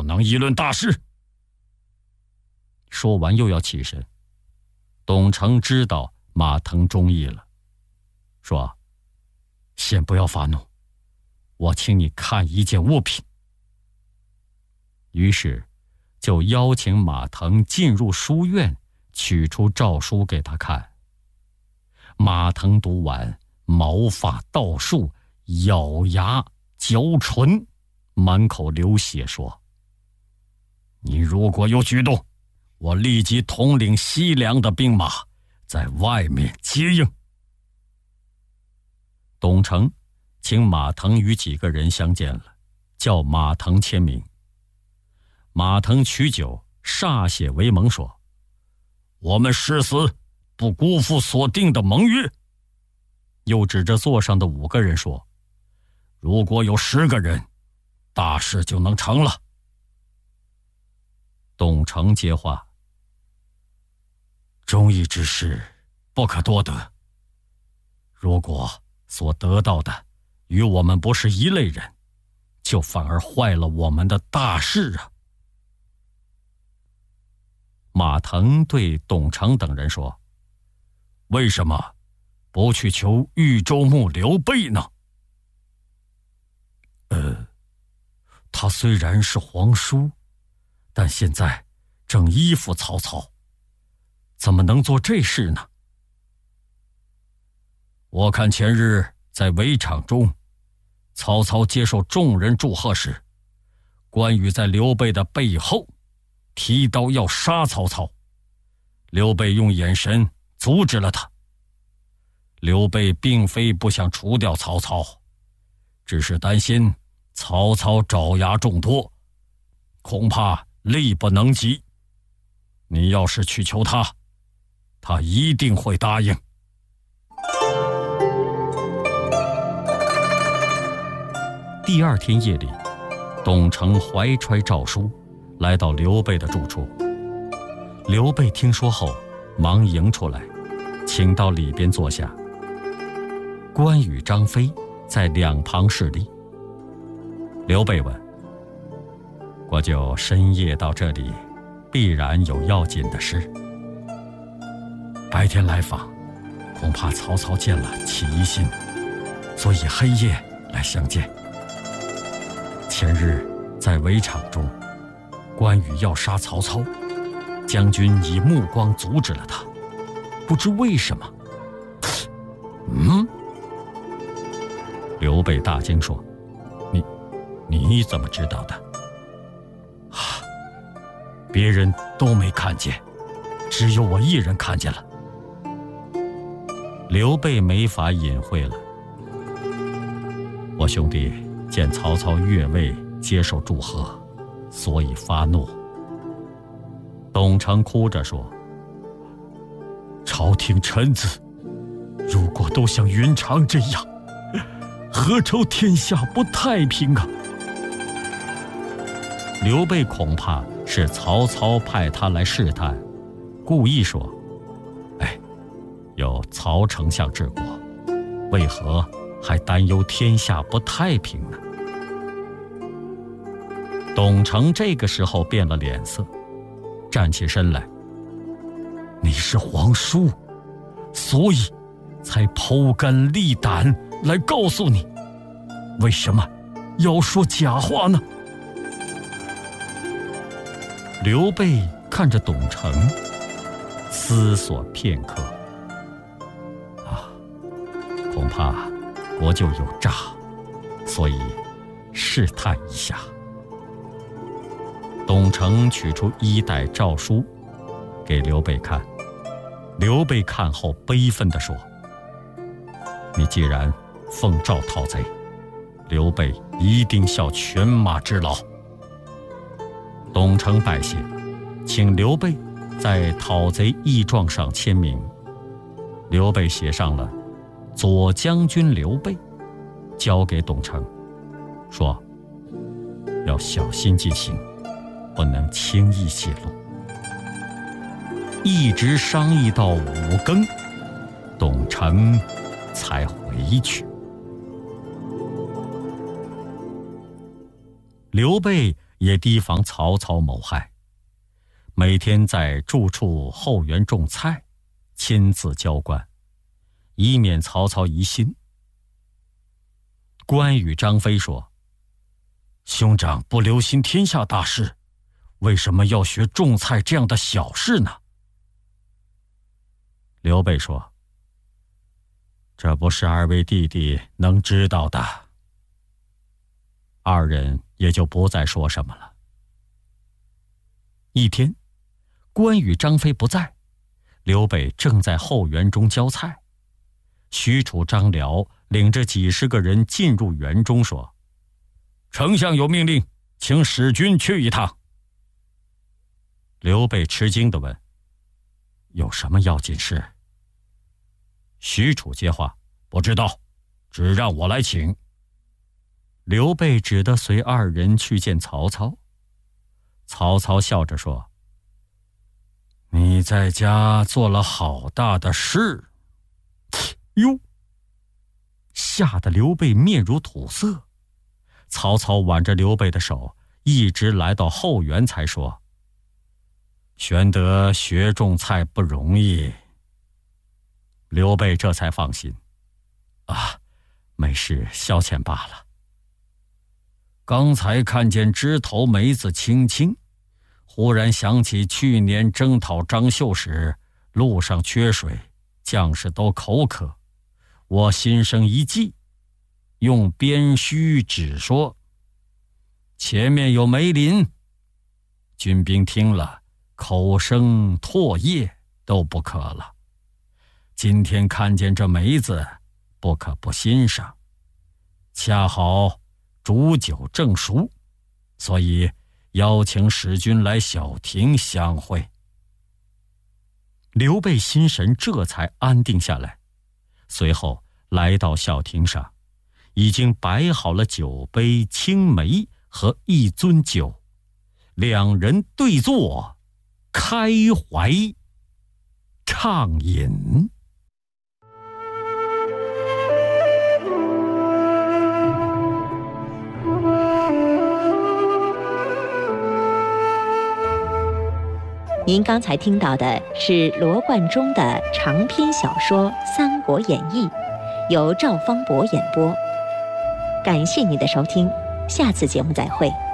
能议论大事。说完又要起身，董承知道马腾中意了，说：先不要发怒，我请你看一件物品。于是就邀请马腾进入书院，取出诏书给他看。马腾读完，毛发倒竖，咬牙嚼唇，满口流血，说：你如果有举动，我立即统领西凉的兵马在外面接应。董承请马腾与几个人相见了，叫马腾签名。马腾取酒歃血为盟，说：我们誓死不辜负所定的盟约。又指着座上的5个人说：如果有10个人，大事就能成了。董承接话：忠义之事不可多得，如果所得到的与我们不是一类人，就反而坏了我们的大事啊。马腾对董承等人说：为什么不去求豫州牧刘备呢？他虽然是皇叔，但现在正依附曹操，怎么能做这事呢？我看前日在围场中，曹操接受众人祝贺时，关羽在刘备的背后提刀要杀曹操，刘备用眼神阻止了他。刘备并非不想除掉曹操，只是担心曹操爪牙众多，恐怕力不能及。你要是去求他，他一定会答应。第2天夜里，董承怀揣诏书来到刘备的住处。刘备听说后，忙迎出来，请到里边坐下。关羽、张飞在两旁侍立。刘备问：国舅深夜到这里，必然有要紧的事。白天来访，恐怕曹操见了起疑心，所以黑夜来相见。前日在围场中，关羽要杀曹操，将军以目光阻止了他，不知为什么。刘备大惊说：你怎么知道的？别人都没看见，只有我一人看见了。刘备没法隐晦了。我兄弟见曹操越位接受祝贺，所以发怒。董承哭着说：朝廷臣子如果都像云长这样，何愁天下不太平啊？刘备恐怕是曹操派他来试探，故意说：有曹丞相治国，为何还担忧天下不太平呢？董承这个时候变了脸色，站起身来：你是皇叔，所以才剖肝沥胆来告诉你，为什么要说假话呢？刘备看着董承，思索片刻，恐怕国舅有诈，所以试探一下。董承取出1袋诏书给刘备看，刘备看后悲愤地说：你既然奉诏讨贼，刘备一定效犬马之劳。董承拜谢，请刘备在讨贼义状上签名。刘备写上了左将军刘备，交给董承，说要小心记行，不能轻易泄露。一直商议到5更，董承才回去。刘备也提防曹操谋害，每天在住处后园种菜，亲自浇灌，以免曹操疑心。关羽、张飞说：“兄长不留心天下大事，为什么要学种菜这样的小事呢？”刘备说：“这不是二位弟弟能知道的。”二人也就不再说什么了。一天，关羽、张飞不在，刘备正在后园中浇菜。许褚、张辽领着几十个人进入园中，说：“丞相有命令，请使君去一趟。”刘备吃惊地问：“有什么要紧事？”许褚接话：“不知道，只让我来请。”刘备只得随二人去见曹操。曹操笑着说：“你在家做了好大的事。”哟！吓得刘备面如土色。曹操挽着刘备的手，一直来到后园才说：“玄德学种菜不容易。”刘备这才放心：“啊，没事，消遣罢了。刚才看见枝头梅子青青，忽然想起去年征讨张绣时，路上缺水，将士都口渴，我心生一计，用鞭须指说：前面有梅林。军兵听了，口生唾液，都不渴了。今天看见这梅子，不可不欣赏。恰好煮酒正熟，所以邀请使君来小亭相会。”刘备心神这才安定下来，随后来到小亭上，已经摆好了酒杯、青梅和一樽酒，两人对坐，开怀畅饮。 您刚才听到的是罗贯中的长篇小说《三国演义》，由赵方博演播。感谢您的收听，下次节目再会。